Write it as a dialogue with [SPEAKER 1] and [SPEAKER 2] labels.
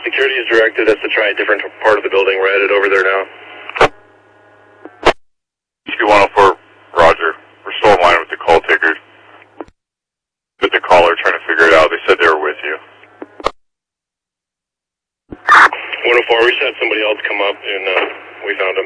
[SPEAKER 1] Security has directed us to try a different part of the building. We're headed over there now.
[SPEAKER 2] HQ-104, roger. We're still in line with the call takers. With the caller trying to figure it out. They said they were with you.
[SPEAKER 1] 104, we just had somebody else come up and we found him.